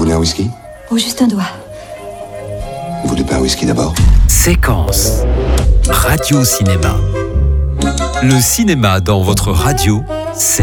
voulez un whisky? Oh, juste un doigt. Vous voulez pas un whisky d'abord? Séquence. Radio-cinéma. Le cinéma dans votre radio, c'est